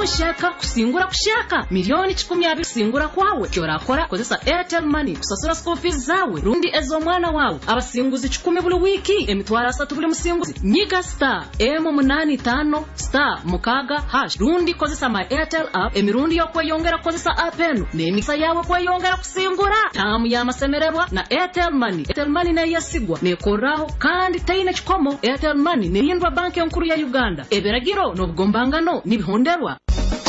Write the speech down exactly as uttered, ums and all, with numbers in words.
mushaka kusingura kushaka milioni kikumi abiri kusingura kwawe kyora akora kozesa Airtel Money kusasura school fees zawe rundi ezo mwana wawe abasinguzi kikumi buli wiki emitwara asatu buli musinguzi nyiga star emu munani tano star mukaga hash rundi kozesa my Airtel app emirundi yo kweyongera kozesa app eno nemisa yawe kweyongera kusingura tamu ya masemererwa na Airtel Money. Airtel Money na yasigwa nekoraho kandi tayina kikomo. Airtel Money ne yindwa banki nkuru ya Uganda eberagiro no bugombangano nibihonderwa.